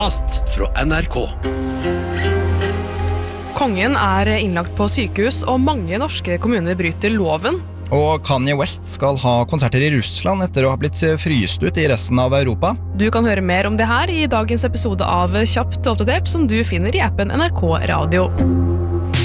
Ast fra NRK. Kongen innlagt på sykehus, og mange norske kommuner bryter loven. Og Kanye West skal ha konserter i Russland etter å ha blitt fryst ut i resten av Europa. Du kan høre mer om det her i dagens episode av Kjapt og oppdatert, som du finner i appen NRK Radio.